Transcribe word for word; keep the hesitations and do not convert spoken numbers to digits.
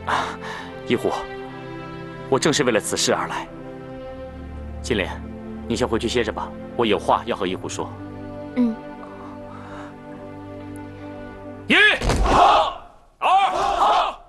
啊，一虎，我正是为了此事而来。金莲，你先回去歇着吧，我有话要和一虎说。 嗯。